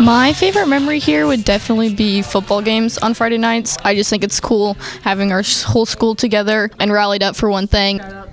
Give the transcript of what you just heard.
My favorite memory here would definitely be football games on Friday nights. I just think it's cool having our whole school together and rallied up for one thing.